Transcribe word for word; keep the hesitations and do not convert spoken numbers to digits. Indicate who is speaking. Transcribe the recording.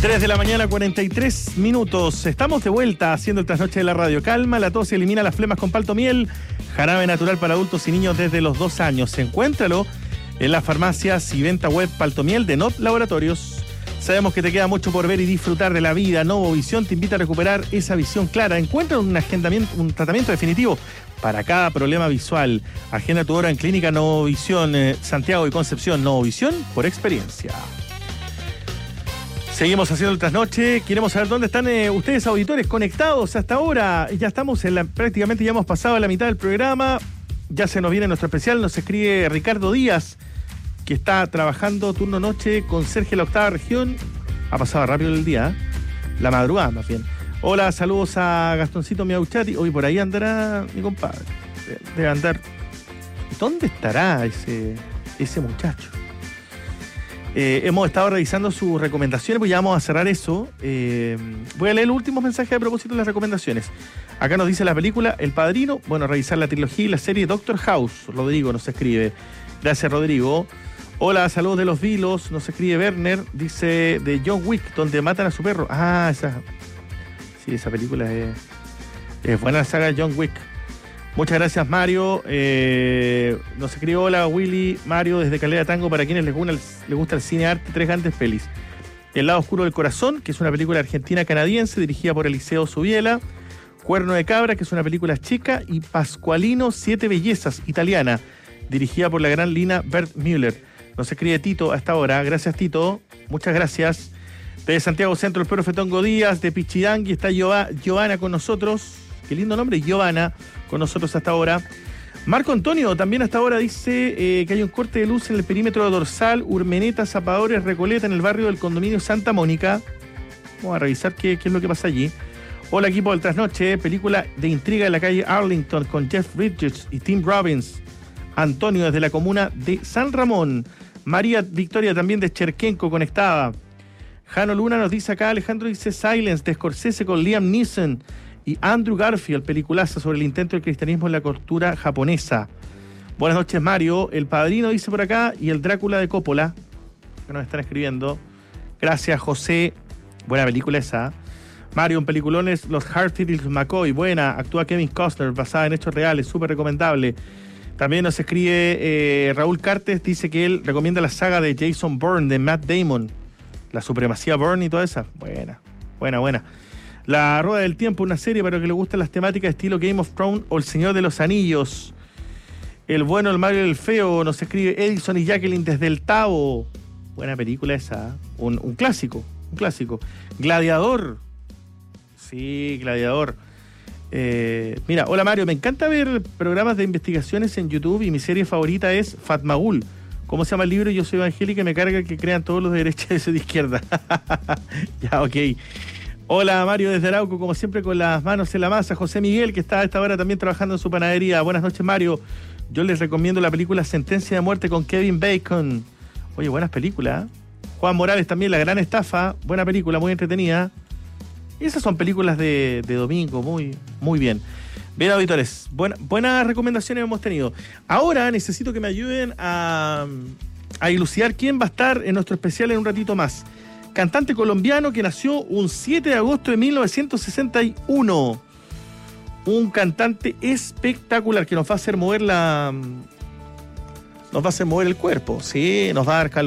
Speaker 1: tres de la mañana, cuarenta y tres minutos. Estamos de vuelta haciendo el trasnoche de la radio. Calma la tos y elimina las flemas con palto miel. Jarabe natural para adultos y niños desde los dos años. Encuéntralo en las farmacias y venta web Palto Miel de Not Laboratorios. Sabemos que te queda mucho por ver y disfrutar de la vida. Novovisión te invita a recuperar esa visión clara. Encuentra un agendamiento, un tratamiento definitivo para cada problema visual. Agenda tu hora en Clínica Novovisión eh, Santiago y Concepción. Novovisión por experiencia. Seguimos haciendo el trasnoche. Queremos saber dónde están eh, ustedes, auditores, conectados hasta ahora. Ya estamos en la, prácticamente ya hemos pasado a la mitad del programa. Ya se nos viene nuestro especial. Nos escribe Ricardo Díaz, que está trabajando turno noche con Sergio la octava región. Ha pasado rápido el día, ¿eh? La madrugada más bien. Hola, saludos a Gastoncito Miauchati. Hoy por ahí andará mi compadre. Debe andar. ¿Dónde estará ese, ese muchacho? Eh, hemos estado revisando sus recomendaciones, pues ya vamos a cerrar eso. Eh, voy a leer el último mensaje a propósito de las recomendaciones. Acá nos dice la película El Padrino. Bueno, revisar la trilogía y la serie Doctor House. Rodrigo nos escribe. Gracias, Rodrigo. Hola, saludos de los Vilos. Nos escribe Werner. Dice de John Wick, donde matan a su perro. Ah, esa. Sí, esa película es, es buena, la saga de John Wick. Muchas gracias, Mario. Eh, nos escribe hola, Willy, Mario, desde Calera Tango, para quienes les gusta, el, les gusta el cine arte, tres grandes pelis. El lado oscuro del corazón, que es una película argentina-canadiense dirigida por Eliseo Subiela. Cuerno de cabra, que es una película chica. Y Pascualino, Siete Bellezas, italiana, dirigida por la gran Lina Bert Müller. Nos escribe Tito a esta hora. Gracias, Tito. Muchas gracias. De Santiago Centro, el profe Tongo Díaz. De Pichidangui está Giovanna con nosotros. Qué lindo nombre, Giovanna, con nosotros hasta ahora. Marco Antonio también hasta ahora dice eh, que hay un corte de luz en el perímetro dorsal Urmeneta, Zapadores, Recoleta, en el barrio del condominio Santa Mónica. Vamos a revisar qué, qué es lo que pasa allí. Hola, equipo del Trasnoche, película de intriga en la calle Arlington con Jeff Bridges y Tim Robbins. Antonio desde la comuna de San Ramón. María Victoria también de Cherquenco conectada. Jano Luna nos dice acá, Alejandro dice Silence de Scorsese con Liam Neeson y Andrew Garfield, peliculaza sobre el intento del cristianismo en la cultura japonesa. Buenas noches, Mario. El Padrino dice por acá, y el Drácula de Coppola, que nos están escribiendo. Gracias, José. Buena película esa. Mario, en peliculones, Los Hartfield y los McCoy. Buena. Actúa Kevin Costner, basada en hechos reales. Súper recomendable. También nos escribe eh, Raúl Cartes, dice que él recomienda la saga de Jason Bourne, de Matt Damon. La supremacía Bourne y toda esa. Buena, buena, buena. La Rueda del Tiempo, una serie para que le gusten las temáticas estilo Game of Thrones o El Señor de los Anillos. El bueno, el malo y el feo, nos escribe Edison y Jacqueline desde el Tavo. Buena película esa, un, un clásico, un clásico. Gladiador. Sí, Gladiador. Eh, mira, hola Mario, me encanta ver programas de investigaciones en YouTube y mi serie favorita es Fatmagul. ¿Cómo se llama el libro? Yo soy evangélica y me carga que crean todos los de derecha y de izquierda. Ya, ok. Hola Mario desde Arauco, como siempre con las manos en la masa. José Miguel, que está a esta hora también trabajando en su panadería. Buenas noches, Mario. Yo les recomiendo la película Sentencia de Muerte con Kevin Bacon. Oye, buenas películas. Juan Morales también, La Gran Estafa. Buena película, muy entretenida. Y esas son películas de, de domingo, muy, muy bien. Bien, auditores, buena, buenas recomendaciones hemos tenido. Ahora necesito que me ayuden a, a dilucidar quién va a estar en nuestro especial en un ratito más. Cantante colombiano que nació un siete de agosto de mil novecientos sesenta y uno. Un cantante espectacular que nos va a hacer mover la... Nos va a hacer mover el cuerpo, sí, nos va a dar calor.